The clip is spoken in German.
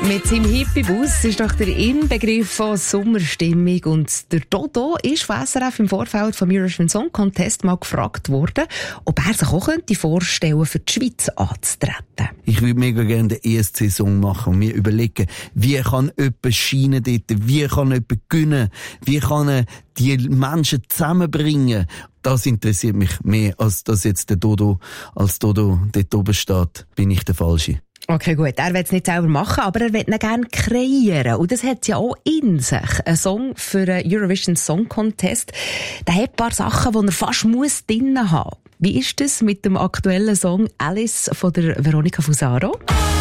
Mit seinem Hippie-Bus ist doch der Inbegriff von Sommerstimmung. Und der Dodo ist von SRF im Vorfeld vom Eurovision Song Contest mal gefragt worden, ob er sich auch vorstellen könnte, für die Schweiz anzutreten. Ich würde mega gerne den ESC-Song machen und mir überlegen, wie kann jemand scheinen dort, wie kann jemand gewinnen, wie kann er die Menschen zusammenbringen. Das interessiert mich mehr, als dass jetzt der Dodo als Dodo dort oben steht. Bin ich der Falsche? Okay, gut. Er will es nicht selber machen, aber er will ihn gerne kreieren. Und das hat ja auch in sich. Ein Song für den Eurovision Song Contest. Der hat ein paar Sachen, die er fast drin haben muss. Wie ist das mit dem aktuellen Song Alice von der Veronica Fusaro?